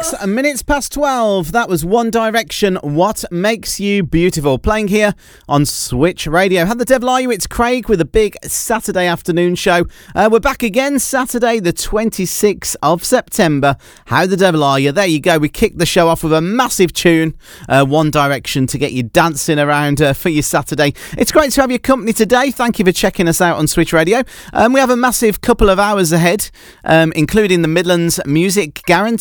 minutes past 12. That was One Direction, What Makes You Beautiful, playing here on Switch Radio. How the devil are you? It's Craig with a big Saturday afternoon show. We're back again Saturday the 26th of September. How the devil are you? There you go. We kicked the show off with a massive tune, One Direction, to get you dancing around for your Saturday. It's great to have your company today. Thank you for checking us out on Switch Radio. We have a massive couple of hours ahead, including the Midlands Music Guarantee